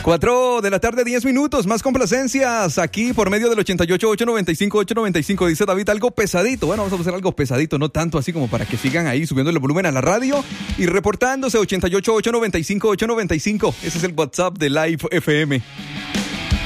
4 de la tarde, 10 minutos, más complacencias aquí por medio del 88-895-895. Dice David, algo pesadito. Bueno, vamos a hacer algo pesadito, no tanto así como para que sigan ahí subiendo el volumen a la radio y reportándose 88-895-895. Ese es el WhatsApp de Live FM.